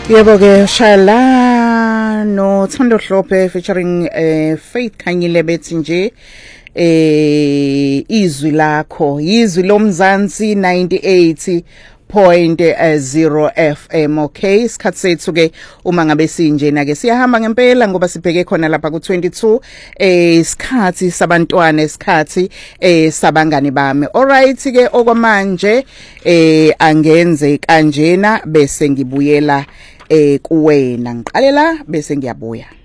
Yebo ke shala no Thando Hlophe featuring Faith Khanyile bethi nje izwi lakho izwi lomzansi 98.0 FM. Okay, isikhathi sethu ke uma ngabe sinjena ke siyahamba ngempela ngoba sibheke khona lapha ku 22 isikhathi sabantwana, isikhathi sabangani bami. Alright ke okwamanje angenze kanjena bese ngibuyela kuwena ngiqalela bese ngiyabuya.